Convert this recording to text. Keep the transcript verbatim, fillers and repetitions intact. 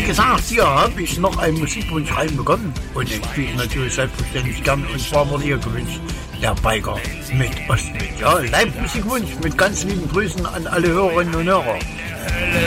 gesagt, hier habe ich noch einen Musikwunsch reinbekommen. Und den spiele ich natürlich selbstverständlich gern. Und zwar wurde hier gewünscht, der Biker mit Ostwind. Ja, Live-Musikwunsch mit ganz lieben Grüßen an alle Hörerinnen und Hörer.